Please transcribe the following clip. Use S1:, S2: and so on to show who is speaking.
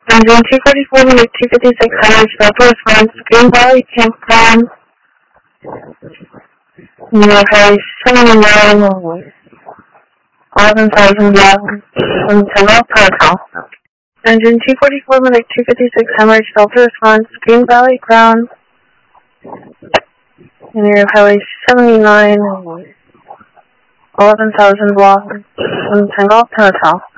S1: Engine 244, Unit 256, Highway Southwest, runs Green Valley Campground, near Highway 79, 11,000 from Tenor Protocol. Engine 244, Unit 256, Highway Southwest, runs Green Valley Ground, near Highway 79, 11,000 from Tenor Protocol.